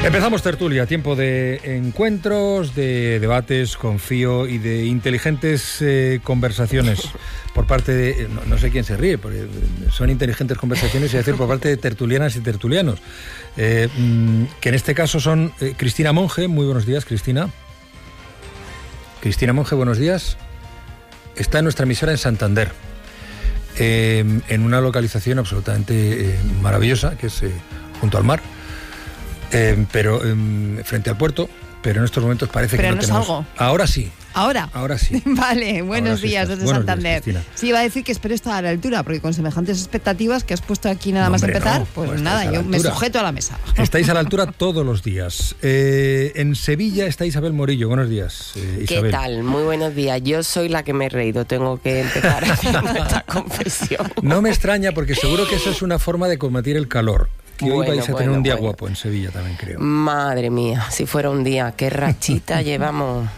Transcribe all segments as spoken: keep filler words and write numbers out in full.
Empezamos tertulia, tiempo de encuentros, de debates, confío y de inteligentes eh, conversaciones por parte de... No, no sé quién se ríe, porque son inteligentes conversaciones, y decir, por parte de tertulianas y tertulianos, eh, que en este caso son eh, Cristina Monge. Muy buenos días, Cristina. Cristina Monge, buenos días. Está en nuestra emisora en Santander, eh, en una localización absolutamente eh, maravillosa, que es eh, junto al mar. Eh, pero eh, frente al puerto, pero en estos momentos parece pero que no, no tenemos... salgo. Ahora sí. ¿Ahora? Ahora sí. Vale, buenos Ahora sí días estás. desde Buenos Santander. días, Sí, iba a decir que espero estar a la altura, porque con semejantes expectativas que has puesto aquí nada No, más hombre, empezar, no, pues pues nada, estáis a yo la me altura. sujeto a la mesa. Estáis a la altura todos los días. Eh, en Sevilla está Isabel Morillo. Buenos días, eh, Isabel. ¿Qué tal? Muy buenos días. Yo soy la que me he reído. Tengo que empezar haciendo esta confesión. No me extraña, porque seguro que eso es una forma de combatir el calor. Que hoy Bueno, vais a tener bueno, un día bueno. guapo en Sevilla también, creo. Madre mía, si fuera un día, qué rachita llevamos.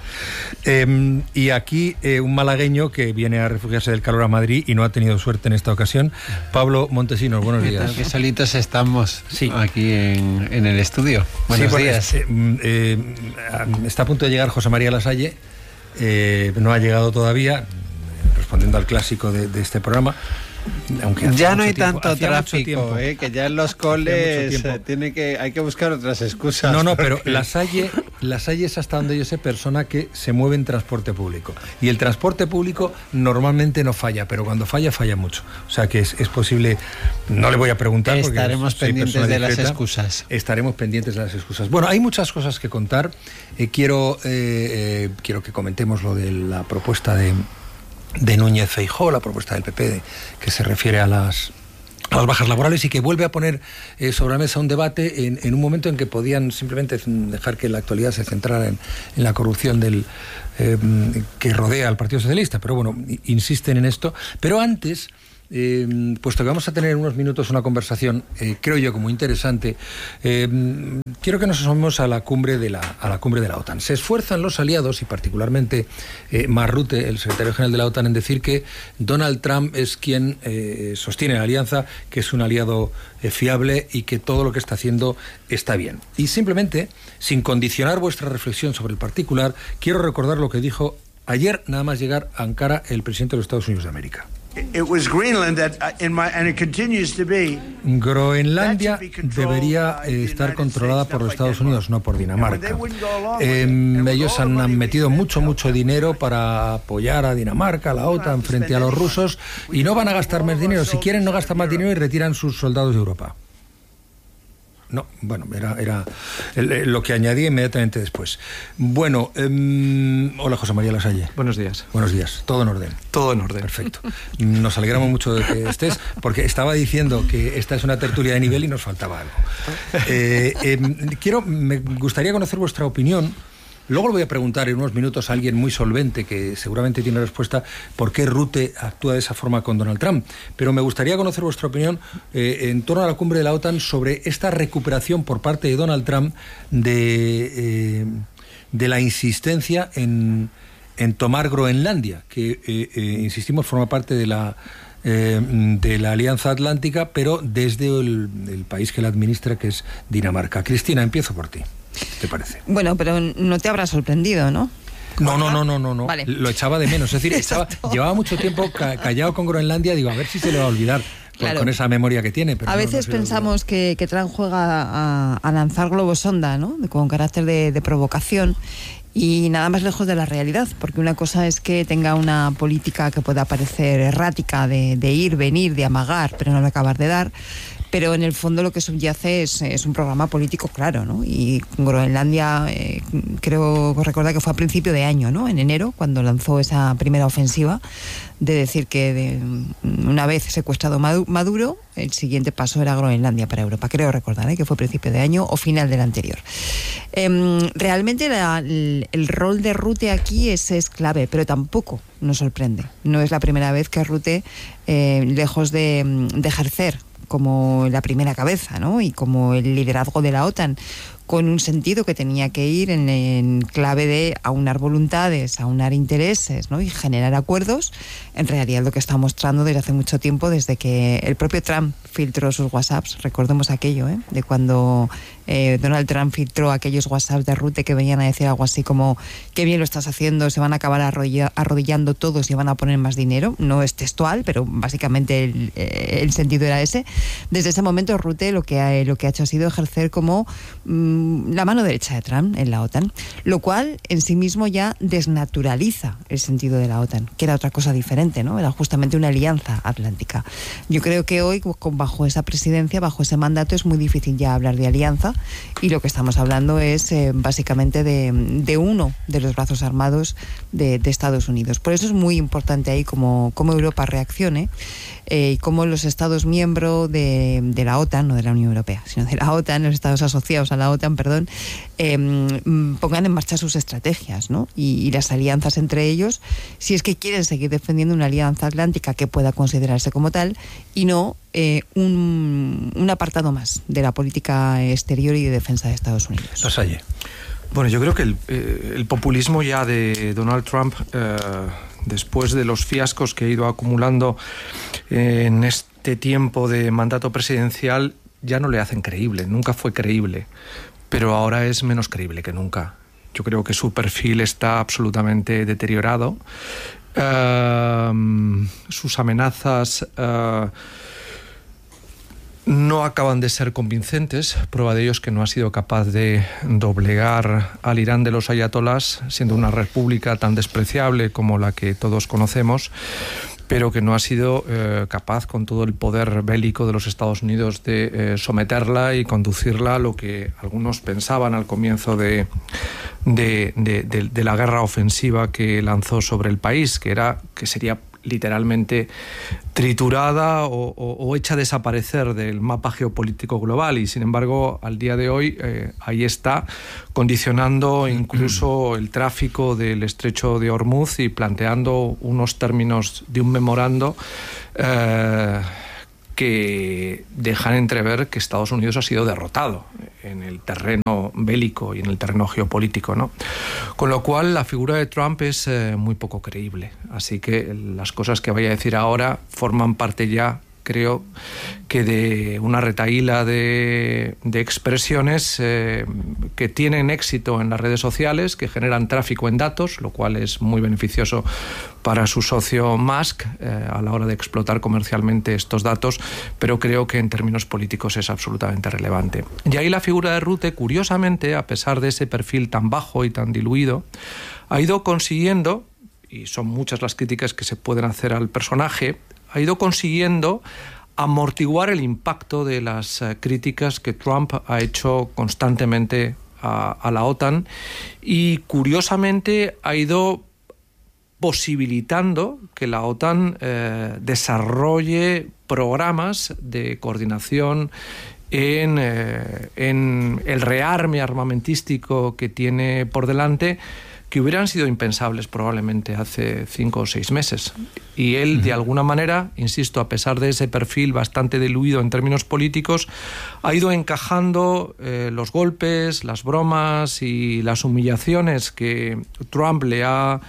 Eh, y aquí eh, un malagueño que viene a refugiarse del calor a Madrid y no ha tenido suerte en esta ocasión. Pablo Montesinos, buenos ¿Qué días. tal? Que solitos estamos Sí. aquí en, en el estudio. Buenos Sí, porque, días. eh, eh, está a punto de llegar José María Lasalle, eh, no ha llegado todavía, respondiendo al clásico de, de este programa. Aunque Ya mucho no hay tiempo, tanto hacía mucho tráfico, tiempo. eh, que ya en los mucho coles tiempo. eh, tiene que, hay que buscar otras excusas. No, no, pero porque- Lasalle, Lasalle es, hasta donde yo sé, persona que se mueve en transporte público. Y el transporte público normalmente no falla, pero cuando falla, falla mucho. O sea que es, es posible, no le voy a preguntar porque Estaremos soy pendientes persona de las discreta. excusas. Estaremos pendientes de las excusas. Bueno, hay muchas cosas que contar. Eh, quiero, eh, eh, quiero que comentemos lo de la propuesta de... de Núñez Feijóo, la propuesta del P P de, que se refiere a las, a las bajas laborales y que vuelve a poner eh, sobre la mesa un debate en, en un momento en que podían simplemente dejar que la actualidad se centrara en, en la corrupción del eh, que rodea al Partido Socialista, pero bueno, insisten en esto. Pero antes... Eh, puesto que vamos a tener en unos minutos una conversación, eh, creo yo, como interesante, eh, quiero que nos asomemos a la cumbre de la, a la cumbre de la OTAN. Se esfuerzan los aliados, y particularmente eh, Mark Rutte, el secretario general de la OTAN, en decir que Donald Trump es quien eh, sostiene la alianza, que es un aliado eh, fiable y que todo lo que está haciendo está bien. Y simplemente, sin condicionar vuestra reflexión sobre el particular, quiero recordar lo que dijo ayer, nada más llegar a Ankara, el presidente de los Estados Unidos de América. It was Greenland that, uh, in my, and it continues to be. Groenlandia debería eh, estar controlada por los Estados Unidos, no por Dinamarca. Eh, ellos han, han metido mucho, mucho dinero para apoyar a Dinamarca, a la OTAN, frente a los rusos, y no van a gastar más dinero. Si quieren, no gastan más dinero y retiran sus soldados de Europa. No, bueno, era, era el, el, lo que añadí inmediatamente después. Bueno, eh, hola José María Lasalle. Buenos días. Buenos días, todo en orden. Todo en orden. Perfecto. Nos alegramos mucho de que estés, porque estaba diciendo que esta es una tertulia de nivel y nos faltaba algo. Eh, eh, quiero, me gustaría conocer vuestra opinión. Luego le voy a preguntar en unos minutos a alguien muy solvente que seguramente tiene respuesta por qué Rutte actúa de esa forma con Donald Trump. Pero me gustaría conocer vuestra opinión eh, en torno a la cumbre de la OTAN sobre esta recuperación por parte de Donald Trump de, eh, de la insistencia en, en tomar Groenlandia, que, eh, eh, insistimos, forma parte de la... Eh, de la Alianza Atlántica, pero desde el, el país que la administra, que es Dinamarca. Cristina, empiezo por ti. ¿Qué te parece? Bueno, pero no te habrá sorprendido, ¿no? No, no, no, no, no, no. Vale. Lo echaba de menos. Es decir, estaba, llevaba mucho tiempo ca callado con Groenlandia. Digo, a ver si se le va a olvidar con, Claro. con esa memoria que tiene. Pero A no, veces no se le ha pensamos que, que Trump juega a, a lanzar globos sonda, ¿no? Con carácter de, de provocación. Y nada más lejos de la realidad, porque una cosa es que tenga una política que pueda parecer errática, de, de ir, venir, de amagar, pero no de acabar de dar. Pero en el fondo lo que subyace es, es un programa político claro, ¿no? Y Groenlandia, eh, creo recordar que fue a principio de año, ¿no? En enero, cuando lanzó esa primera ofensiva, de decir que de, una vez secuestrado Maduro, el siguiente paso era Groenlandia para Europa. Creo recordar, ¿eh? Que fue principio de año o final del anterior. Eh, realmente la, el, el rol de Rutte aquí es, es clave, pero tampoco nos sorprende. No es la primera vez que Rutte, eh, lejos de, de ejercer como la primera cabeza, ¿no? Y como el liderazgo de la OTAN, con un sentido que tenía que ir en, en clave de aunar voluntades, aunar intereses, ¿no? Y generar acuerdos. En realidad lo que está mostrando desde hace mucho tiempo, desde que el propio Trump filtró sus WhatsApps, recordemos aquello, ¿eh? De cuando eh, Donald Trump filtró aquellos WhatsApps de Rutte que venían a decir algo así como qué bien lo estás haciendo, se van a acabar arrodilla, arrodillando todos y van a poner más dinero. No es textual, pero básicamente el, el sentido era ese. Desde ese momento Rutte lo que ha, lo que ha hecho ha sido ejercer como mmm, la mano derecha de Trump en la OTAN, lo cual en sí mismo ya desnaturaliza el sentido de la OTAN, que era otra cosa diferente, ¿no? Era justamente una alianza atlántica. Yo creo que hoy, bajo esa presidencia, bajo ese mandato, es muy difícil ya hablar de alianza, y lo que estamos hablando es eh, básicamente de, de uno de los brazos armados de, de Estados Unidos. Por eso es muy importante ahí cómo, cómo Europa reaccione eh, y cómo los Estados miembros de, de la OTAN, no de la Unión Europea, sino de la OTAN, los Estados asociados a la OTAN, perdón, eh, pongan en marcha sus estrategias, ¿no? Y, y las alianzas entre ellos, si es que quieren seguir defendiendo una alianza atlántica que pueda considerarse como tal y no eh, un, un apartado más de la política exterior y de defensa de Estados Unidos. Lasalle. Bueno, yo creo que el, eh, el populismo ya de Donald Trump, eh, después de los fiascos que ha ido acumulando eh, en este tiempo de mandato presidencial, ya no le hacen creíble. Nunca fue creíble, pero ahora es menos creíble que nunca. Yo creo que su perfil está absolutamente deteriorado. Uh, sus amenazas uh, no acaban de ser convincentes. Prueba de ello es que no ha sido capaz de doblegar al Irán de los ayatolás, siendo una república tan despreciable como la que todos conocemos, pero que no ha sido eh, capaz, con todo el poder bélico de los Estados Unidos, de eh, someterla y conducirla a lo que algunos pensaban al comienzo de, de, de, de, de la guerra ofensiva que lanzó sobre el país, que era que sería literalmente triturada o, o, o hecha desaparecer del mapa geopolítico global, y sin embargo al día de hoy eh, ahí está, condicionando incluso el tráfico del estrecho de Hormuz y planteando unos términos de un memorando eh, que dejan entrever que Estados Unidos ha sido derrotado en el terreno bélico y en el terreno geopolítico, ¿no? Con lo cual la figura de Trump es eh, muy poco creíble. Así que las cosas que vaya a decir ahora forman parte ya, creo, que de una retahíla de, de expresiones eh, que tienen éxito en las redes sociales, que generan tráfico en datos, lo cual es muy beneficioso para su socio Musk eh, a la hora de explotar comercialmente estos datos, pero creo que en términos políticos es absolutamente relevante. Y ahí la figura de Rutte, curiosamente, a pesar de ese perfil tan bajo y tan diluido, ha ido consiguiendo, y son muchas las críticas que se pueden hacer al personaje, ha ido consiguiendo amortiguar el impacto de las uh, críticas que Trump ha hecho constantemente a, a la OTAN, y curiosamente ha ido posibilitando que la OTAN eh, desarrolle programas de coordinación en, eh, en el rearme armamentístico que tiene por delante, que hubieran sido impensables probablemente hace cinco o seis meses. Y él, de alguna manera, insisto, a pesar de ese perfil bastante diluido en términos políticos, ha ido encajando eh, los golpes, las bromas y las humillaciones que Trump le ha,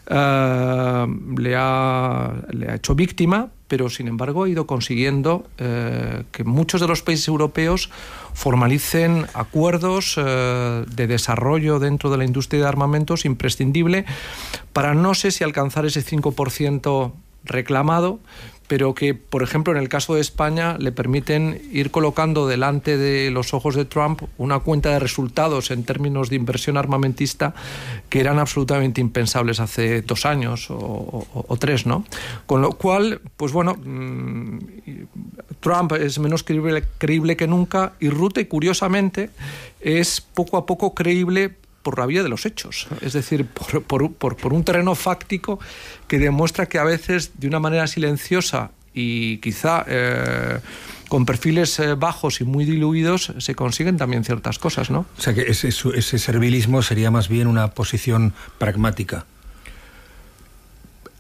uh, le ha, le ha hecho víctima, pero sin embargo ha ido consiguiendo eh, que muchos de los países europeos formalicen acuerdos eh, de desarrollo dentro de la industria de armamentos imprescindible para, no sé si alcanzar ese cinco por ciento reclamado, pero que, por ejemplo, en el caso de España, le permiten ir colocando delante de los ojos de Trump una cuenta de resultados en términos de inversión armamentista que eran absolutamente impensables hace dos años o, o, o tres, ¿no? Con lo cual, pues bueno, mmm, Trump es menos creíble, creíble que nunca, y Rutte, curiosamente, es poco a poco creíble por la vía de los hechos, es decir, por, por, por, por un terreno fáctico que demuestra que a veces, de una manera silenciosa y quizá eh, con perfiles eh, bajos y muy diluidos, se consiguen también ciertas cosas, ¿no? O sea, que ese, ese servilismo sería más bien una posición pragmática.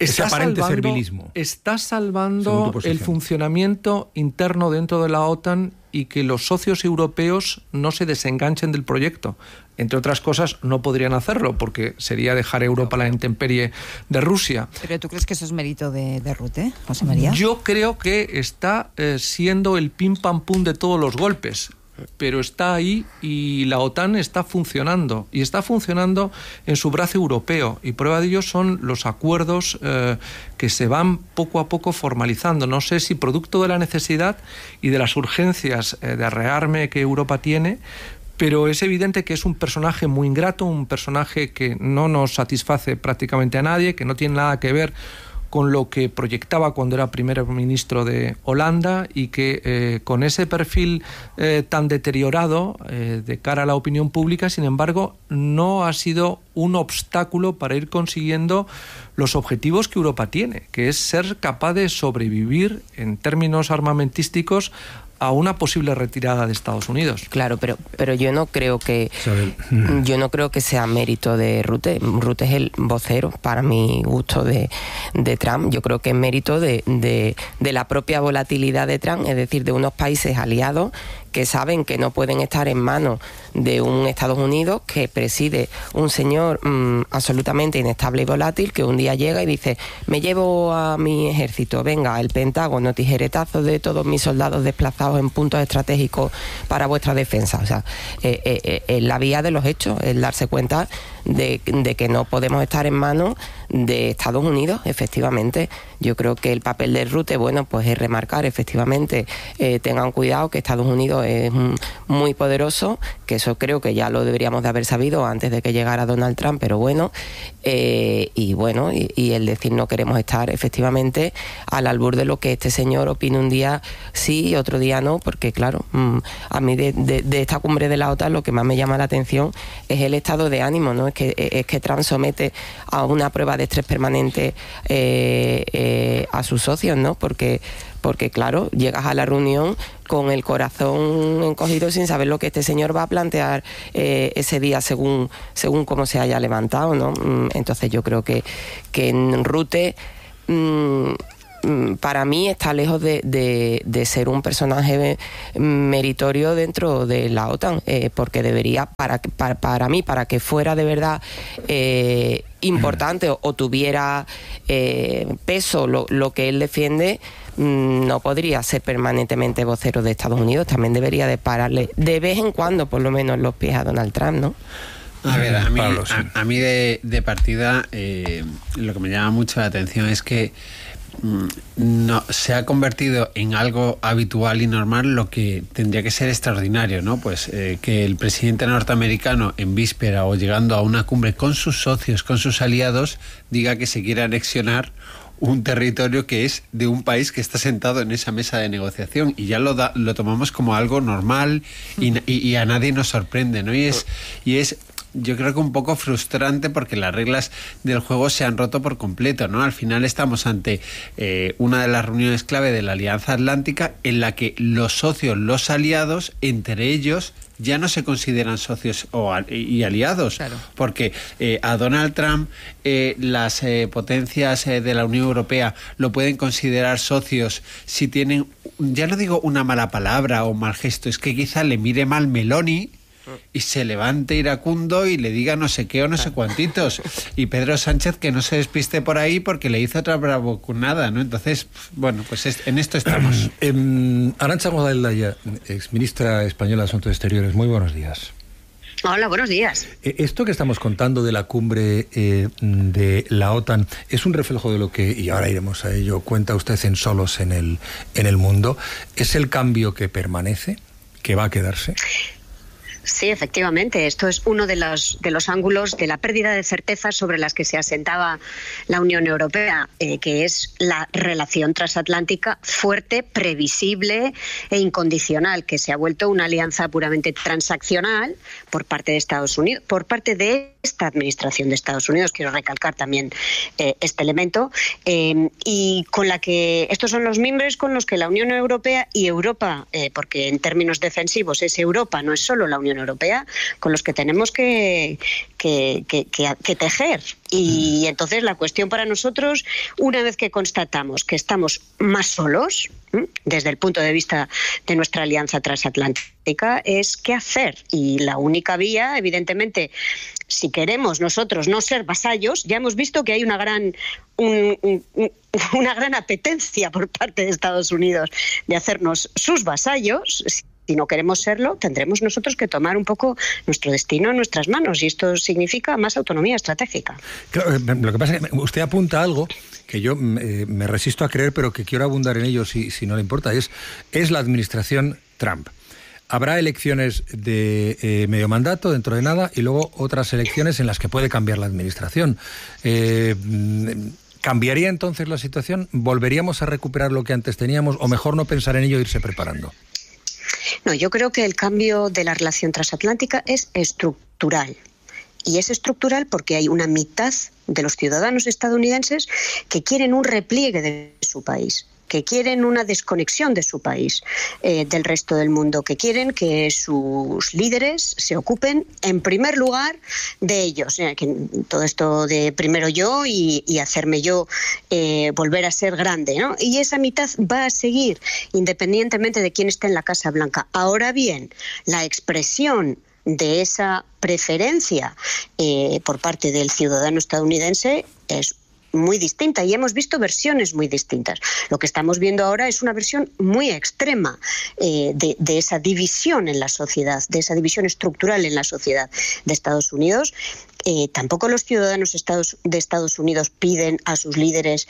ese aparente salvando, servilismo. Está salvando el funcionamiento interno dentro de la OTAN y que los socios europeos no se desenganchen del proyecto. Entre otras cosas, no podrían hacerlo porque sería dejar Europa a la intemperie de Rusia. ¿Pero tú crees que eso es mérito de, de Rutte, José María? Yo creo que está eh, siendo el pim pam pum de todos los golpes, pero está ahí y la OTAN está funcionando, y está funcionando en su brazo europeo, y prueba de ello son los acuerdos eh, que se van poco a poco formalizando. No sé si producto de la necesidad y de las urgencias eh, de rearme que Europa tiene, pero es evidente que es un personaje muy ingrato, un personaje que no nos satisface prácticamente a nadie, que no tiene nada que ver con lo que proyectaba cuando era primer ministro de Holanda, y que eh, con ese perfil eh, tan deteriorado eh, de cara a la opinión pública, sin embargo, no ha sido un obstáculo para ir consiguiendo los objetivos que Europa tiene, que es ser capaz de sobrevivir en términos armamentísticos a una posible retirada de Estados Unidos. Claro, pero pero yo no creo que Isabel. yo no creo que sea mérito de Rutte. Rutte es el vocero, para mi gusto, de, de Trump. Yo creo que es mérito de, de, de la propia volatilidad de Trump, es decir, de unos países aliados que saben que no pueden estar en manos de un Estados Unidos que preside un señor mmm, absolutamente inestable y volátil, que un día llega y dice: me llevo a mi ejército, venga, el Pentágono, tijeretazos de todos mis soldados desplazados en puntos estratégicos para vuestra defensa. O sea, eh, eh, eh, la vía de los hechos, es darse cuenta de, de que no podemos estar en manos de Estados Unidos, efectivamente. Yo creo que el papel de Rutte, bueno, pues es remarcar, efectivamente, eh, tengan cuidado que Estados Unidos es muy poderoso, que eso creo que ya lo deberíamos de haber sabido antes de que llegara Donald Trump, pero bueno, eh, y bueno, y, y el decir no queremos estar efectivamente al albur de lo que este señor opine un día sí y otro día no, porque claro, mmm, a mí de, de, de esta cumbre de la OTAN lo que más me llama la atención es el estado de ánimo, ¿no? Es que, es que Trump somete a una prueba de estrés permanente eh, eh, a sus socios, ¿no? Porque Porque, claro, llegas a la reunión con el corazón encogido sin saber lo que este señor va a plantear eh, ese día según, según cómo se haya levantado, ¿no? Entonces yo creo que, que en Rutte, mmm, para mí, está lejos de, de, de ser un personaje meritorio dentro de la OTAN, eh, porque debería, para, para, para mí, para que fuera de verdad eh, importante o, o tuviera eh, peso lo, lo que él defiende, no podría ser permanentemente vocero de Estados Unidos. También debería de pararle de vez en cuando, por lo menos, los pies a Donald Trump, ¿no? A ver, a mí, Pablo, sí. a, a mí de, de partida eh, lo que me llama mucho la atención es que mm, no, se ha convertido en algo habitual y normal lo que tendría que ser extraordinario, ¿no? Pues eh, que el presidente norteamericano, en víspera o llegando a una cumbre con sus socios, con sus aliados, diga que se quiere anexionar un territorio que es de un país que está sentado en esa mesa de negociación, y ya lo da, lo tomamos como algo normal y, y, y a nadie nos sorprende, ¿no? Y es, y es yo creo que un poco frustrante porque las reglas del juego se han roto por completo, ¿no? Al final estamos ante eh, una de las reuniones clave de la Alianza Atlántica en la que los socios, los aliados, entre ellos ya no se consideran socios o, y aliados, claro. Porque eh, a Donald Trump eh, las eh, potencias eh, de la Unión Europea lo pueden considerar socios si tienen, ya no digo una mala palabra o mal gesto, es que quizá le mire mal Meloni y se levante iracundo y le diga no sé qué o no sé cuantitos, y Pedro Sánchez que no se despiste por ahí porque le hizo otra bravuconada, ¿no? Entonces, bueno, pues es, en esto estamos. eh, Arantxa Goldaldaya, exministra española de Asuntos Exteriores, muy buenos días. Hola, buenos días. Esto que estamos contando de la cumbre eh, de la OTAN es un reflejo de lo que, y ahora iremos a ello, cuenta usted en Solos en el, en el Mundo. ¿Es el cambio que permanece, que va a quedarse? Sí, efectivamente. Esto es uno de los, de los ángulos de la pérdida de certezas sobre las que se asentaba la Unión Europea, eh, que es la relación transatlántica fuerte, previsible e incondicional, que se ha vuelto una alianza puramente transaccional por parte de Estados Unidos, por parte de esta administración de Estados Unidos. Quiero recalcar también eh, este elemento, eh, y con la que estos son los miembros con los que la Unión Europea y Europa, eh, porque en términos defensivos es Europa, no es solo la Unión Europea con los que tenemos que, que, que, que, que tejer. Y entonces la cuestión para nosotros, una vez que constatamos que estamos más solos, ¿eh? desde el punto de vista de nuestra alianza transatlántica, es qué hacer. Y la única vía, evidentemente, si queremos nosotros no ser vasallos, ya hemos visto que hay una gran, un, un, una gran apetencia por parte de Estados Unidos de hacernos sus vasallos. Si no queremos serlo, tendremos nosotros que tomar un poco nuestro destino en nuestras manos, y esto significa más autonomía estratégica. Claro, lo que pasa es que usted apunta algo que yo eh, me resisto a creer, pero que quiero abundar en ello si, si no le importa, es, es la administración Trump. Habrá elecciones de eh, medio mandato dentro de nada y luego otras elecciones en las que puede cambiar la administración. Eh, ¿Cambiaría entonces la situación? ¿Volveríamos a recuperar lo que antes teníamos? ¿O mejor no pensar en ello e irse preparando? No, yo creo que el cambio de la relación transatlántica es estructural. Y es estructural porque hay una mitad de los ciudadanos estadounidenses que quieren un repliegue de su país, que quieren una desconexión de su país eh, del resto del mundo, que quieren que sus líderes se ocupen en primer lugar de ellos. Eh, que todo esto de primero yo y, y hacerme yo eh, volver a ser grande, ¿no? Y esa mitad va a seguir independientemente de quién esté en la Casa Blanca. Ahora bien, la expresión de esa preferencia eh, por parte del ciudadano estadounidense es muy distinta, y hemos visto versiones muy distintas. Lo que estamos viendo ahora es una versión muy extrema eh, de, de esa división en la sociedad, de esa división estructural en la sociedad de Estados Unidos. Eh, tampoco los ciudadanos Estados, de Estados Unidos piden a sus líderes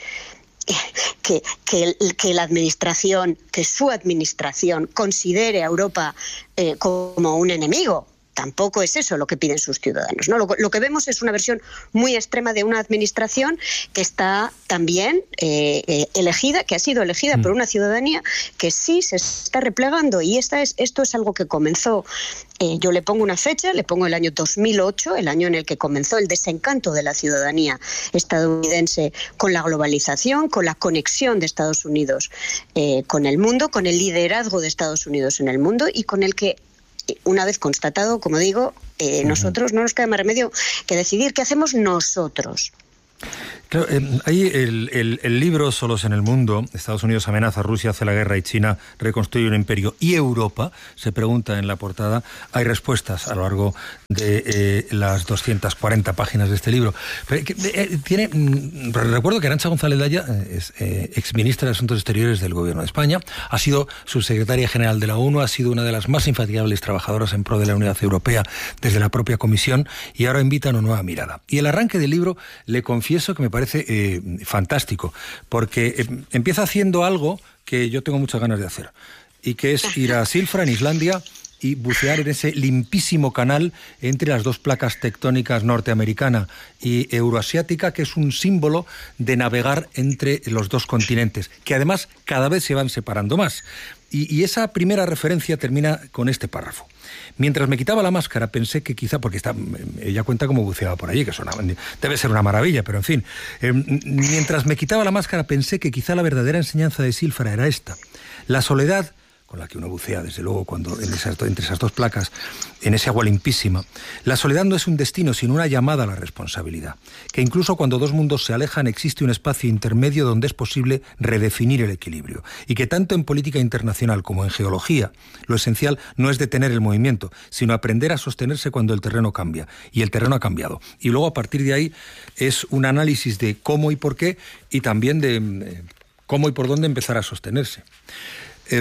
Que, que, que la administración, que su administración considere a Europa eh, como un enemigo. Tampoco es eso lo que piden sus ciudadanos, ¿no? Lo, lo que vemos es una versión muy extrema de una administración que está también eh, eh, elegida, que ha sido elegida mm. por una ciudadanía que sí se está replegando, y esta es, esto es algo que comenzó, eh, yo le pongo una fecha, le pongo el año dos mil ocho, el año en el que comenzó el desencanto de la ciudadanía estadounidense con la globalización, con la conexión de Estados Unidos eh, con el mundo, con el liderazgo de Estados Unidos en el mundo, y con el que, una vez constatado, como digo, eh, nosotros no nos queda más remedio que decidir qué hacemos nosotros. Claro, eh, hay el, el, el libro Solos en el Mundo, Estados Unidos amenaza, Rusia hace la guerra y China reconstruye un imperio, y Europa, se pregunta en la portada. Hay respuestas a lo largo de eh, las doscientas cuarenta páginas de este libro. Pero, eh, tiene, mm, recuerdo que Arantxa González Laya es eh, exministra de Asuntos Exteriores del Gobierno de España, ha sido subsecretaria general de la ONU, ha sido una de las más infatigables trabajadoras en pro de la unidad europea desde la propia Comisión, y ahora invita a una nueva mirada. Y el arranque del libro, le confieso que me parece eh, fantástico, porque eh, empieza haciendo algo que yo tengo muchas ganas de hacer, y que es ir a Silfra, en Islandia, y bucear en ese limpísimo canal entre las dos placas tectónicas norteamericana y euroasiática, que es un símbolo de navegar entre los dos continentes, que además cada vez se van separando más. Y, y esa primera referencia termina con este párrafo. Mientras me quitaba la máscara pensé que quizá, porque está, ella cuenta cómo buceaba por allí, que eso debe ser una maravilla, pero en fin, eh, mientras me quitaba la máscara pensé que quizá la verdadera enseñanza de Silfra era esta: la soledad, con la que uno bucea, desde luego, cuando en esas, entre esas dos placas, en ese agua limpísima. La soledad no es un destino, sino una llamada a la responsabilidad. Que incluso cuando dos mundos se alejan, existe un espacio intermedio donde es posible redefinir el equilibrio. Y que tanto en política internacional como en geología, lo esencial no es detener el movimiento, sino aprender a sostenerse cuando el terreno cambia. Y el terreno ha cambiado. Y luego, a partir de ahí, es un análisis de cómo y por qué, y también de eh, cómo y por dónde empezar a sostenerse. Eh,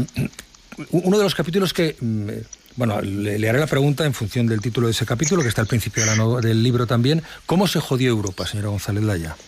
uno de los capítulos que, bueno, le, le haré la pregunta en función del título de ese capítulo, que está al principio de la no, del libro también. ¿Cómo se jodió Europa, señora González Laya?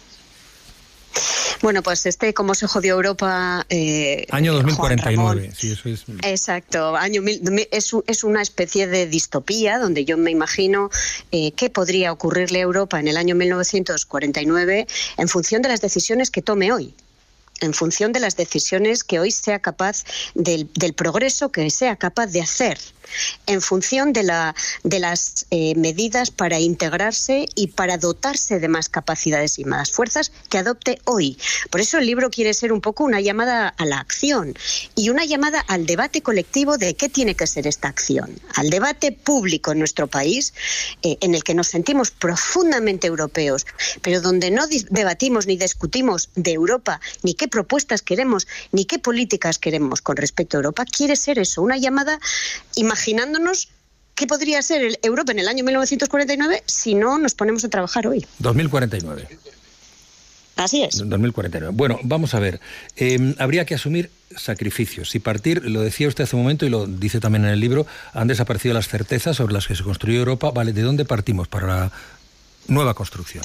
Bueno, pues este cómo se jodió Europa... Eh, año dos mil cuarenta y nueve, sí, eso es... Exacto, año mil, es, es una especie de distopía donde yo me imagino eh, qué podría ocurrirle a Europa en el año mil novecientos cuarenta y nueve en función de las decisiones que tome hoy. En función de las decisiones que hoy sea capaz del, del progreso que sea capaz de hacer en función de, la, de las eh, medidas para integrarse y para dotarse de más capacidades y más fuerzas que adopte hoy. Por eso el libro quiere ser un poco una llamada a la acción y una llamada al debate colectivo de qué tiene que ser esta acción, al debate público en nuestro país, eh, en el que nos sentimos profundamente europeos, pero donde no debatimos ni discutimos de Europa, ni qué propuestas queremos, ni qué políticas queremos con respecto a Europa. Quiere ser eso, una llamada imaginándonos qué podría ser el Europa en el año mil novecientos cuarenta y nueve si no nos ponemos a trabajar hoy. dos mil cuarenta y nueve. Así es. dos mil cuarenta y nueve. Bueno, vamos a ver. Eh, habría que asumir sacrificios. Y partir, lo decía usted hace un momento y lo dice también en el libro, han desaparecido las certezas sobre las que se construyó Europa. Vale, ¿de dónde partimos para la nueva construcción?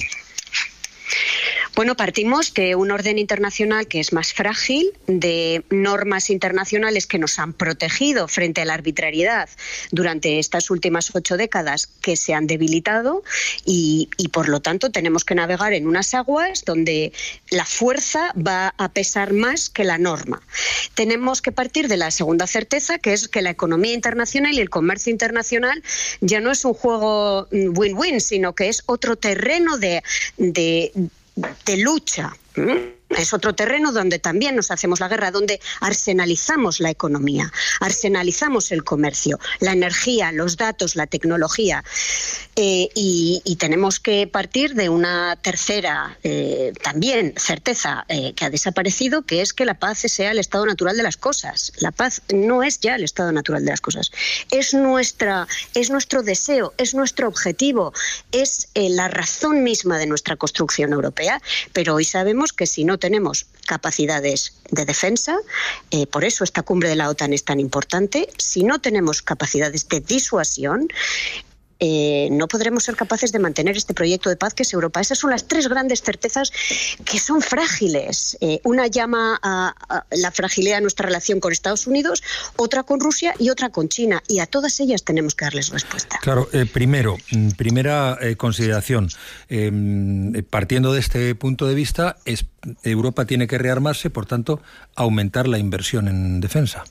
Bueno, partimos de un orden internacional que es más frágil, de normas internacionales que nos han protegido frente a la arbitrariedad durante estas últimas ocho décadas que se han debilitado y, y por lo tanto tenemos que navegar en unas aguas donde la fuerza va a pesar más que la norma. Tenemos que partir de la segunda certeza, que es que la economía internacional y el comercio internacional ya no es un juego win-win, sino que es otro terreno de... de de lucha. Es otro terreno donde también nos hacemos la guerra, donde arsenalizamos la economía, arsenalizamos el comercio, la energía, los datos, la tecnología. Eh, y, y tenemos que partir de una tercera eh, también certeza eh, que ha desaparecido, que es que la paz sea el estado natural de las cosas. La paz no es ya el estado natural de las cosas. Es, nuestra, es nuestro deseo, es nuestro objetivo, es eh, la razón misma de nuestra construcción europea, pero hoy sabemos que si no tenemos capacidades de defensa, eh, por eso esta cumbre de la OTAN es tan importante, si no tenemos capacidades de disuasión, Eh, no podremos ser capaces de mantener este proyecto de paz que es Europa. Esas son las tres grandes certezas que son frágiles. Eh, una llama a, a la fragilidad de nuestra relación con Estados Unidos, otra con Rusia y otra con China. Y a todas ellas tenemos que darles respuesta. Claro, eh, primero, primera eh, consideración. Eh, partiendo de este punto de vista, es, Europa tiene que rearmarse, por tanto, aumentar la inversión en defensa.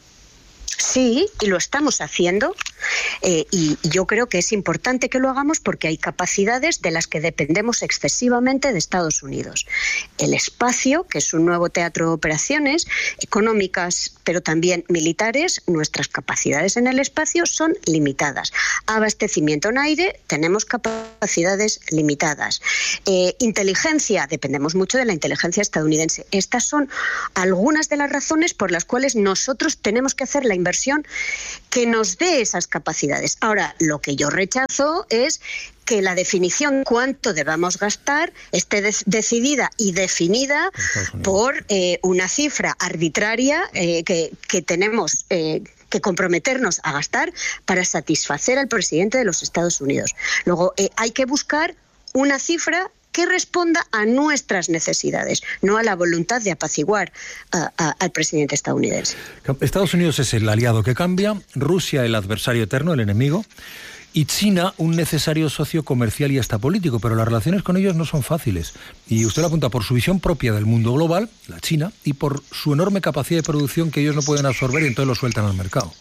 Sí, y lo estamos haciendo eh, y yo creo que es importante que lo hagamos porque hay capacidades de las que dependemos excesivamente de Estados Unidos. El espacio, que es un nuevo teatro de operaciones económicas, pero también militares, nuestras capacidades en el espacio son limitadas. Abastecimiento en aire, tenemos capacidades limitadas. Eh, inteligencia, dependemos mucho de la inteligencia estadounidense. Estas son algunas de las razones por las cuales nosotros tenemos que hacer la inversión que nos dé esas capacidades. Ahora, lo que yo rechazo es que la definición de cuánto debamos gastar esté de- decidida y definida por eh, una cifra arbitraria eh, que, que tenemos eh, que comprometernos a gastar para satisfacer al presidente de los Estados Unidos. Luego, eh, hay que buscar una cifra que responda a nuestras necesidades, no a la voluntad de apaciguar a, a, al presidente estadounidense. Estados Unidos es el aliado que cambia, Rusia el adversario eterno, el enemigo, y China un necesario socio comercial y hasta político, pero las relaciones con ellos no son fáciles. Y usted lo apunta por su visión propia del mundo global, la China, y por su enorme capacidad de producción que ellos no pueden absorber y entonces lo sueltan al mercado.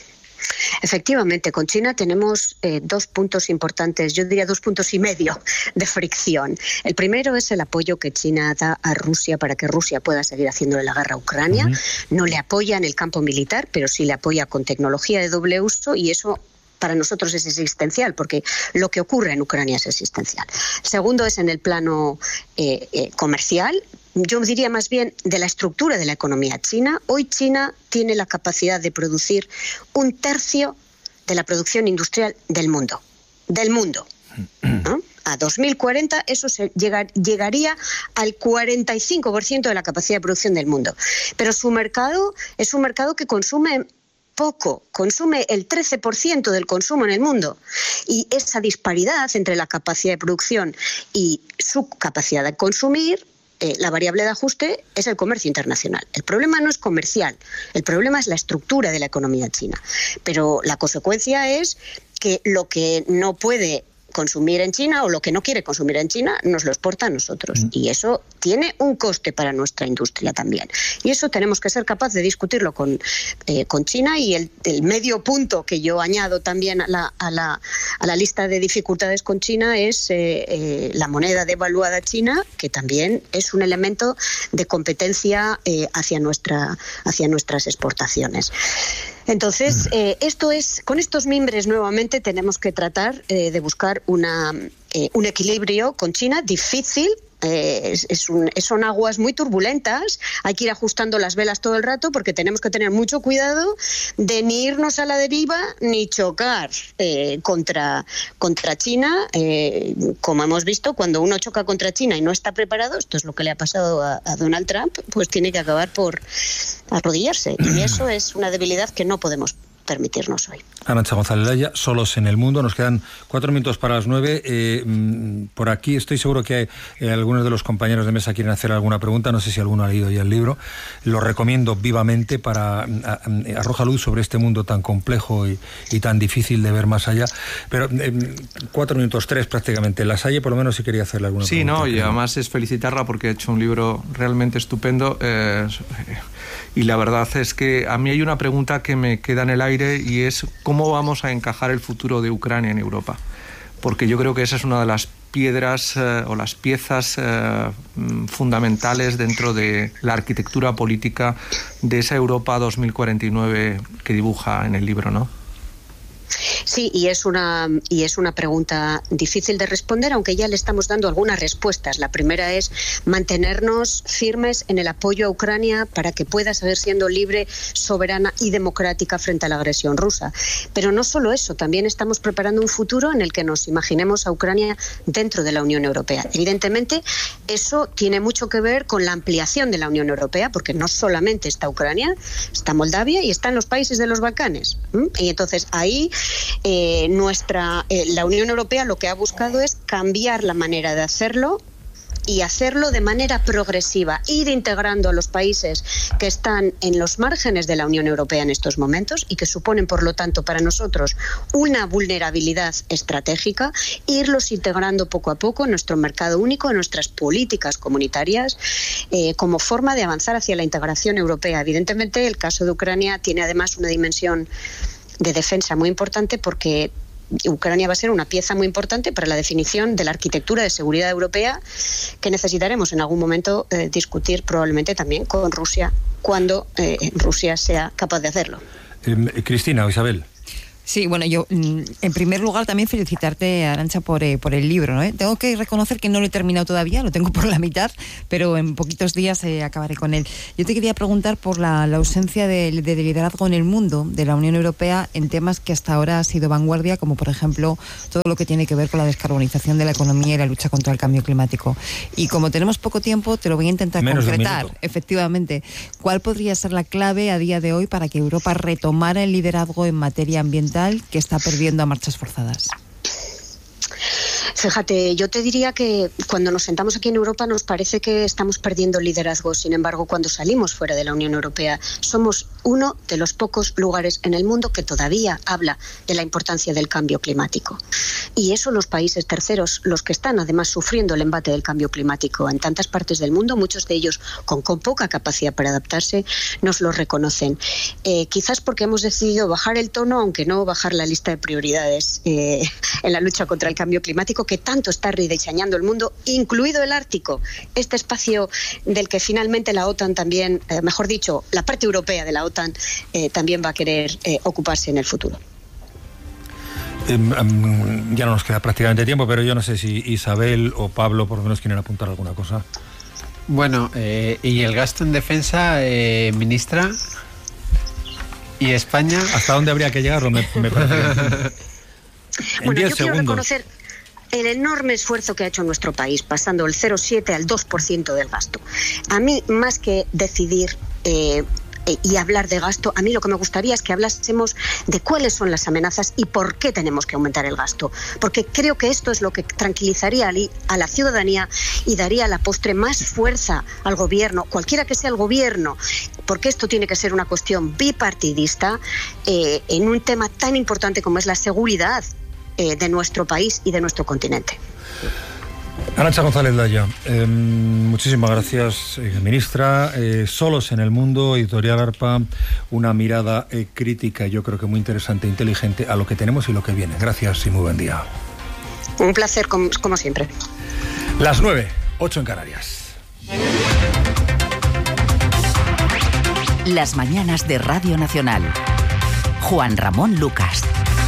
Efectivamente, con China tenemos eh, dos puntos importantes, yo diría dos puntos y medio de fricción. El primero es el apoyo que China da a Rusia para que Rusia pueda seguir haciéndole la guerra a Ucrania. Uh-huh. No le apoya en el campo militar, pero sí le apoya con tecnología de doble uso y eso para nosotros es existencial, porque lo que ocurre en Ucrania es existencial. El segundo es en el plano eh, eh, comercial. Yo diría más bien de la estructura de la economía china. Hoy China tiene la capacidad de producir un tercio de la producción industrial del mundo. Del mundo. ¿No? A dos mil cuarenta eso se llega, llegaría al cuarenta y cinco por ciento de la capacidad de producción del mundo. Pero su mercado es un mercado que consume poco, consume el trece por ciento del consumo en el mundo. Y esa disparidad entre la capacidad de producción y su capacidad de consumir, Eh, la variable de ajuste es el comercio internacional. El problema no es comercial, el problema es la estructura de la economía china. Pero la consecuencia es que lo que no puede consumir en China o lo que no quiere consumir en China nos lo exporta a nosotros. Mm. Y eso tiene un coste para nuestra industria también. Y eso tenemos que ser capaces de discutirlo con, eh, con China. Y el, el medio punto que yo añado también a la, a la, a la lista de dificultades con China es eh, eh, la moneda devaluada china, que también es un elemento de competencia eh, hacia, nuestra, hacia nuestras exportaciones. Entonces, eh, esto es, con estos mimbres nuevamente tenemos que tratar eh, de buscar una, eh, un equilibrio con China difícil. Eh, es, es un, son aguas muy turbulentas, hay que ir ajustando las velas todo el rato porque tenemos que tener mucho cuidado de ni irnos a la deriva ni chocar eh, contra, contra China, eh, como hemos visto, cuando uno choca contra China y no está preparado, esto es lo que le ha pasado a, a Donald Trump, pues tiene que acabar por arrodillarse, y eso es una debilidad que no podemos permitirnos hoy. Arantxa González Laya, Solos en el Mundo. Nos quedan cuatro minutos para las nueve. Eh, por aquí estoy seguro que hay, eh, algunos de los compañeros de mesa quieren hacer alguna pregunta. No sé si alguno ha leído ya el libro. Lo recomiendo vivamente para a, a, arroja luz sobre este mundo tan complejo y, y tan difícil de ver más allá. Pero eh, cuatro minutos, tres prácticamente. La Salle, por lo menos, si quería hacerle alguna sí, pregunta. Sí, no, y además es felicitarla porque ha hecho un libro realmente estupendo. Eh, y la verdad es que a mí hay una pregunta que me queda en el aire, y es cómo vamos a encajar el futuro de Ucrania en Europa, porque yo creo que esa es una de las piedras eh, o las piezas eh, fundamentales dentro de la arquitectura política de esa Europa dos mil cuarenta y nueve que dibuja en el libro, ¿no? Sí, y es una y es una pregunta difícil de responder, aunque ya le estamos dando algunas respuestas. La primera es mantenernos firmes en el apoyo a Ucrania para que pueda seguir siendo libre, soberana y democrática frente a la agresión rusa. Pero no solo eso, también estamos preparando un futuro en el que nos imaginemos a Ucrania dentro de la Unión Europea. Evidentemente, eso tiene mucho que ver con la ampliación de la Unión Europea, porque no solamente está Ucrania, está Moldavia y están los países de los Balcanes. ¿Mm? Y entonces ahí Eh, nuestra eh, la Unión Europea lo que ha buscado es cambiar la manera de hacerlo y hacerlo de manera progresiva, ir integrando a los países que están en los márgenes de la Unión Europea en estos momentos y que suponen, por lo tanto, para nosotros una vulnerabilidad estratégica, irlos integrando poco a poco en nuestro mercado único, en nuestras políticas comunitarias, eh, como forma de avanzar hacia la integración europea. Evidentemente, el caso de Ucrania tiene además una dimensión de defensa muy importante, porque Ucrania va a ser una pieza muy importante para la definición de la arquitectura de seguridad europea que necesitaremos en algún momento eh, discutir probablemente también con Rusia cuando eh, Rusia sea capaz de hacerlo. Eh, Cristina o Isabel. Sí, bueno, yo en primer lugar también felicitarte, Arantxa, por, eh, por el libro, ¿no? ¿Eh? Tengo que reconocer que no lo he terminado todavía, lo tengo por la mitad, pero en poquitos días eh, acabaré con él. Yo te quería preguntar por la, la ausencia de, de liderazgo en el mundo de la Unión Europea en temas que hasta ahora ha sido vanguardia, como por ejemplo todo lo que tiene que ver con la descarbonización de la economía y la lucha contra el cambio climático. Y como tenemos poco tiempo, te lo voy a intentar Menos concretar, efectivamente. ¿Cuál podría ser la clave a día de hoy para que Europa retomara el liderazgo en materia ambiental que está perdiendo a marchas forzadas? Fíjate, yo te diría que cuando nos sentamos aquí en Europa nos parece que estamos perdiendo liderazgo. Sin embargo, cuando salimos fuera de la Unión Europea, somos uno de los pocos lugares en el mundo que todavía habla de la importancia del cambio climático. Y eso los países terceros, los que están además sufriendo el embate del cambio climático en tantas partes del mundo, muchos de ellos con, con poca capacidad para adaptarse, nos lo reconocen. Eh, quizás porque hemos decidido bajar el tono, aunque no bajar la lista de prioridades eh, en la lucha contra el cambio climático, que tanto está rediseñando el mundo, incluido el Ártico, este espacio del que finalmente la OTAN también, eh, mejor dicho, la parte europea de la OTAN eh, también va a querer eh, ocuparse en el futuro. Eh, um, ya no nos queda prácticamente tiempo, pero yo no sé si Isabel o Pablo por lo menos quieren apuntar alguna cosa. Bueno, eh, ¿y el gasto en defensa, eh, ministra? ¿Y España? ¿Hasta dónde habría que llegarlo? Me, me parece. En bueno, diez yo quiero segundos. reconocer el enorme esfuerzo que ha hecho nuestro país, pasando del cero coma siete al dos por ciento del gasto. A mí, más que decidir eh, y hablar de gasto, a mí lo que me gustaría es que hablásemos de cuáles son las amenazas y por qué tenemos que aumentar el gasto. Porque creo que esto es lo que tranquilizaría a la ciudadanía y daría a la postre más fuerza al gobierno, cualquiera que sea el gobierno, porque esto tiene que ser una cuestión bipartidista eh, en un tema tan importante como es la seguridad eh, de nuestro país y de nuestro continente. Arantxa González Laya, eh, muchísimas gracias, eh, ministra. Eh, Solos en el mundo, Editorial Arpa, una mirada eh, crítica, yo creo que muy interesante e inteligente a lo que tenemos y lo que viene. Gracias y muy buen día. Un placer, como, como siempre. Las nueve, ocho en Canarias. Las mañanas de Radio Nacional. Juan Ramón Lucas.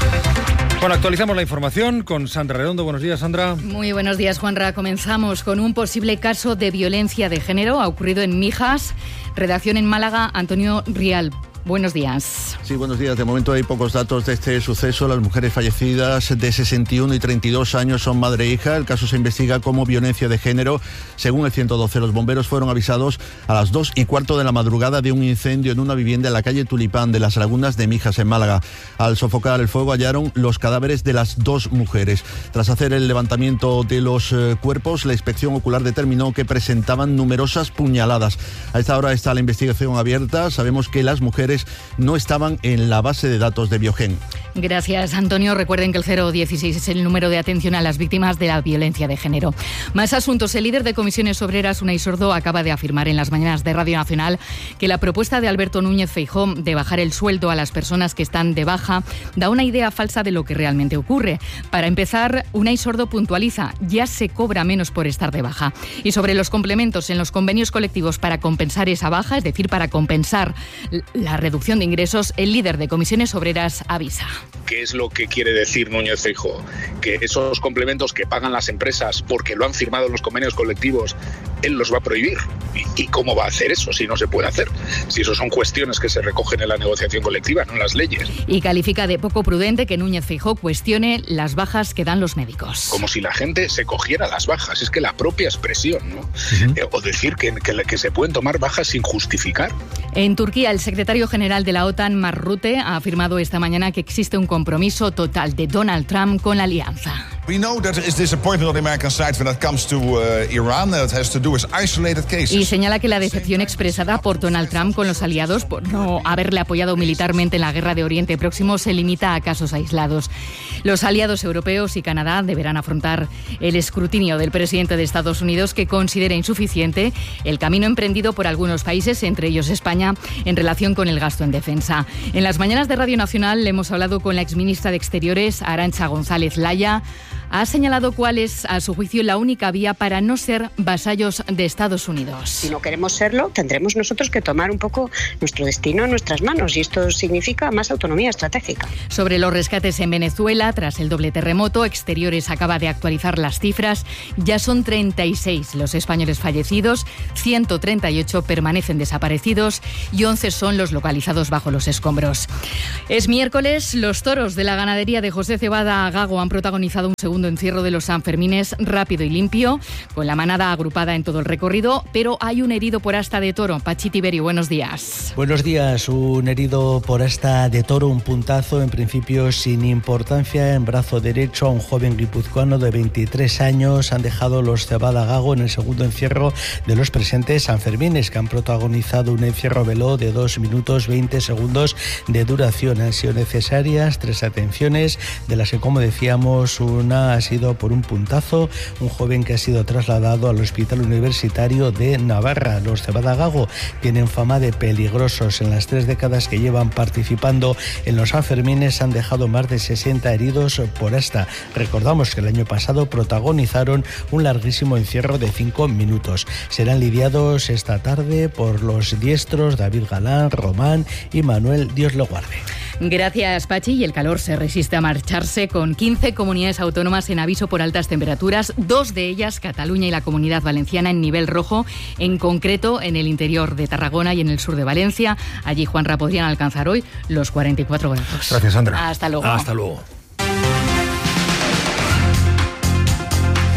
Bueno, actualizamos la información con Sandra Redondo. Buenos días, Sandra. Muy buenos días, Juanra. Comenzamos con un posible caso de violencia de género. Ha ocurrido en Mijas. Redacción en Málaga, Antonio Rial. Buenos días. Sí, buenos días. De momento hay pocos datos de este suceso. Las mujeres fallecidas de sesenta y uno y treinta y dos años son madre e hija. El caso se investiga como violencia de género. Según el ciento doce, los bomberos fueron avisados a las dos y cuarto de la madrugada de un incendio en una vivienda en la calle Tulipán de las Lagunas de Mijas, en Málaga. Al sofocar el fuego hallaron los cadáveres de las dos mujeres. Tras hacer el levantamiento de los eh, cuerpos, la inspección ocular determinó que presentaban numerosas puñaladas. A esta hora está la investigación abierta. Sabemos que las mujeres no estaban en la base de datos de Biogen. Gracias, Antonio. Recuerden que el cero dieciséis es el número de atención a las víctimas de la violencia de género. Más asuntos. El líder de Comisiones Obreras, Unai Sordo, acaba de afirmar en las mañanas de Radio Nacional que la propuesta de Alberto Núñez Feijóo de bajar el sueldo a las personas que están de baja da una idea falsa de lo que realmente ocurre. Para empezar, Unai Sordo puntualiza, ya se cobra menos por estar de baja. Y sobre los complementos en los convenios colectivos para compensar esa baja, es decir, para compensar la reducción de ingresos, el líder de Comisiones Obreras avisa. ¿Qué es lo que quiere decir Núñez Feijóo? Que esos complementos que pagan las empresas porque lo han firmado en los convenios colectivos, él los va a prohibir. ¿Y, y cómo va a hacer eso si no se puede hacer? Si eso son cuestiones que se recogen en la negociación colectiva, no en las leyes. Y califica de poco prudente que Núñez Feijóo cuestione las bajas que dan los médicos. Como si la gente se cogiera las bajas. Es que la propia expresión, ¿no? Uh-huh. Eh, o decir que, que, que se pueden tomar bajas sin justificar. En Turquía, el secretario general de la OTAN, Mark Rutte, ha afirmado esta mañana que existe un compromiso total de Donald Trump con la alianza. We know that there is disappointment on the American side when it comes to uh, Iran. That has to do with isolated cases. Y señala que la decepción expresada por Donald Trump con los aliados por no haberle apoyado militarmente en la guerra de Oriente Próximo se limita a casos aislados. Los aliados europeos y Canadá deberán afrontar el escrutinio del presidente de Estados Unidos, que considera insuficiente el camino emprendido por algunos países, entre ellos España, en relación con el gasto en defensa. En las mañanas de Radio Nacional le hemos hablado con la exministra de Exteriores, Arantxa González Laya. Ha señalado cuál es, a su juicio, la única vía para no ser vasallos de Estados Unidos. Si no queremos serlo, tendremos nosotros que tomar un poco nuestro destino en nuestras manos, y esto significa más autonomía estratégica. Sobre los rescates en Venezuela, tras el doble terremoto, Exteriores acaba de actualizar las cifras. Ya son treinta y seis los españoles fallecidos, ciento treinta y ocho permanecen desaparecidos y once son los localizados bajo los escombros. Es miércoles, los toros de la ganadería de José Cebada Gago han protagonizado un segundo encierro de los Sanfermines rápido y limpio, con la manada agrupada en todo el recorrido, pero hay un herido por asta de toro. Pachi Tiberio, buenos días. Buenos días. Un herido por asta de toro, un puntazo en principio sin importancia en brazo derecho a un joven guipuzcoano de veintitrés años. Han dejado los Cebada Gago en el segundo encierro de los presentes Sanfermines, que han protagonizado un encierro veloz de dos minutos veinte segundos de duración. Han sido necesarias tres atenciones, de las que, como decíamos, una ha sido por un puntazo, un joven que ha sido trasladado al Hospital Universitario de Navarra. Los Cebada Gago tienen fama de peligrosos. En las tres décadas que llevan participando en los Sanfermines han dejado más de sesenta heridos por asta. Recordamos que el año pasado protagonizaron un larguísimo encierro de cinco minutos. Serán lidiados esta tarde por los diestros David Galán, Román y Manuel Dios lo guarde. Gracias, Pachi. Y el calor se resiste a marcharse, con quince comunidades autónomas en aviso por altas temperaturas, dos de ellas, Cataluña y la Comunidad Valenciana, en nivel rojo, en concreto en el interior de Tarragona y en el sur de Valencia. Allí, Juanra, podrían alcanzar hoy los cuarenta y cuatro grados. Gracias, Sandra. Hasta luego. Hasta luego.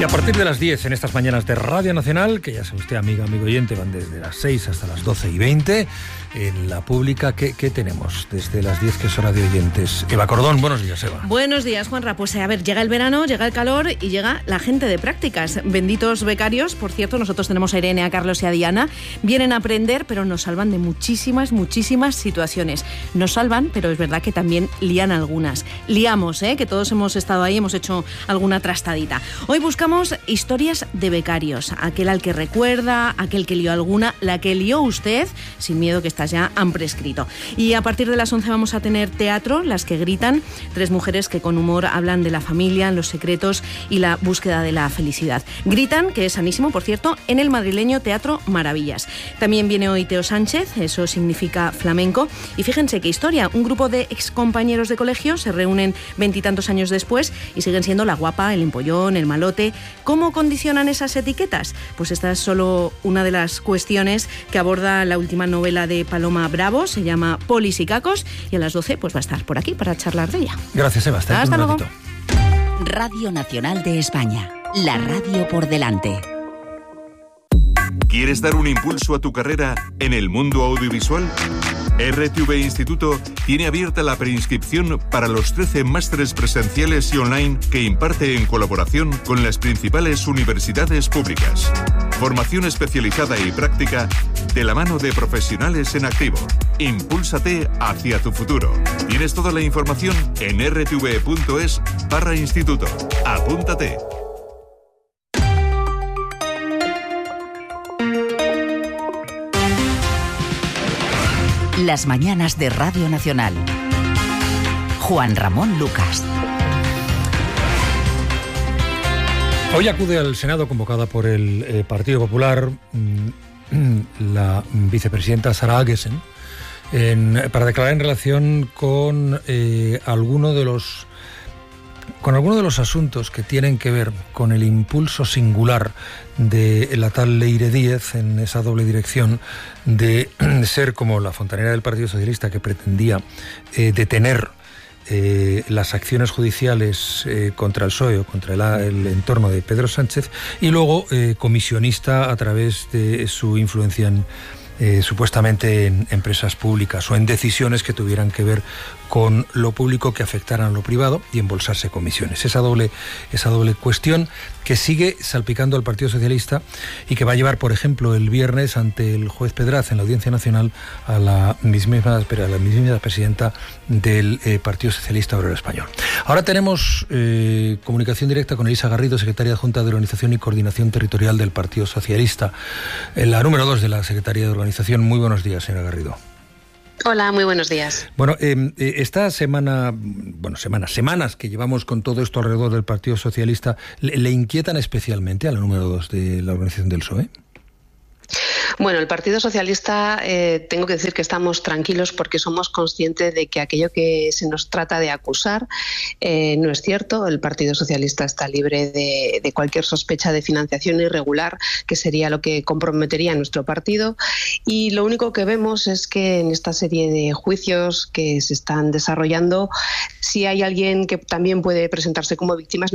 Y a partir de las diez en estas mañanas de Radio Nacional, que ya sabe usted, amiga, amigo oyente, van desde las seis hasta las doce y veinte, en la pública, ¿qué, qué tenemos desde las diez, que es hora de oyentes? Eva Cordón, buenos días, Eva. Buenos días, Juanra. Pues a ver, llega el verano, llega el calor y llega la gente de prácticas. Benditos becarios, por cierto, nosotros tenemos a Irene, a Carlos y a Diana. Vienen a aprender, pero nos salvan de muchísimas, muchísimas situaciones. Nos salvan, pero es verdad que también lían algunas. Liamos, ¿eh? Que todos hemos estado ahí, hemos hecho alguna trastadita. Hoy buscamos historias de becarios, aquel al que recuerda, aquel que lió alguna, la que lió usted, sin miedo que estas ya han prescrito. Y a partir de las once vamos a tener teatro, Las que gritan, tres mujeres que con humor hablan de la familia, los secretos y la búsqueda de la felicidad. Gritan, que es sanísimo, por cierto, en el madrileño Teatro Maravillas. También viene hoy Teo Sánchez, eso significa flamenco, y fíjense qué historia, un grupo de excompañeros de colegio se reúnen veintitantos años después y siguen siendo la guapa, el empollón, el malote. ¿Cómo condicionan esas etiquetas? Pues esta es solo una de las cuestiones que aborda la última novela de Paloma Bravo, se llama Polis y Cacos, y a las doce pues va a estar por aquí para charlar de ella. Gracias, Eva. Hasta, Hasta luego. Radio Nacional de España, la radio por delante. ¿Quieres dar un impulso a tu carrera en el mundo audiovisual? R T V Instituto tiene abierta la preinscripción para los trece másteres presenciales y online que imparte en colaboración con las principales universidades públicas. Formación especializada y práctica de la mano de profesionales en activo. Impúlsate hacia tu futuro. Tienes toda la información en r t v punto es barra instituto. Apúntate. Las mañanas de Radio Nacional. Juan Ramón Lucas. Hoy acude al Senado, convocada por el eh, Partido Popular, mmm, la vicepresidenta Sara Agesen, en, para declarar en relación con eh, alguno de los con algunos de los asuntos que tienen que ver con el impulso singular de la tal Leire Díez en esa doble dirección de ser como la fontanera del Partido Socialista, que pretendía eh, detener eh, las acciones judiciales eh, contra el P S O E o contra el, el entorno de Pedro Sánchez, y luego eh, comisionista a través de su influencia en Eh, supuestamente en empresas públicas o en decisiones que tuvieran que ver con lo público que afectaran a lo privado y embolsarse comisiones. Esa doble, esa doble cuestión que sigue salpicando al Partido Socialista y que va a llevar, por ejemplo, el viernes ante el juez Pedraz en la Audiencia Nacional a la misma, a la misma presidenta del eh, Partido Socialista Obrero Español. Ahora tenemos eh, comunicación directa con Elisa Garrido, secretaria adjunta de Organización y Coordinación Territorial del Partido Socialista, eh, la número dos de la Secretaría de Organización. Muy buenos días, señora Garrido. Hola, muy buenos días. Bueno, eh, esta semana, bueno, semanas, semanas que llevamos con todo esto alrededor del Partido Socialista, ¿le, le inquietan especialmente a la número dos de la organización del P S O E? Bueno, el Partido Socialista, eh, tengo que decir que estamos tranquilos porque somos conscientes de que aquello que se nos trata de acusar eh, no es cierto. El Partido Socialista está libre de, de cualquier sospecha de financiación irregular, que sería lo que comprometería a nuestro partido. Y lo único que vemos es que en esta serie de juicios que se están desarrollando, si hay alguien que también puede presentarse como víctima,